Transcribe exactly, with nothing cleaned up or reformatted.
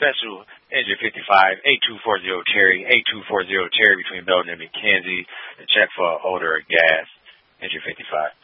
special Engine fifty-five, eight two four zero Cherry, eight two four zero Cherry between Belton and McKenzie. The check for an odor of gas. Engine fifty-five.